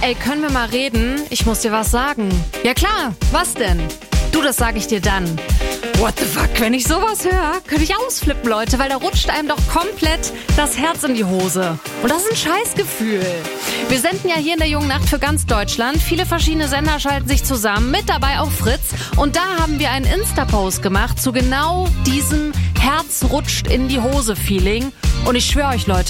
Ey, können wir mal reden? Ich muss dir was sagen. Ja klar, was denn? Du, das sag ich dir dann. What the fuck, wenn ich sowas höre, könnte ich ausflippen, Leute, weil da rutscht einem doch komplett das Herz in die Hose. Und das ist ein Scheißgefühl. Wir senden ja hier in der Jungen Nacht für ganz Deutschland. Viele verschiedene Sender schalten sich zusammen, mit dabei auch Fritz. Und da haben wir einen Insta-Post gemacht zu genau diesem Herz rutscht in die Hose-Feeling. Und ich schwöre euch, Leute,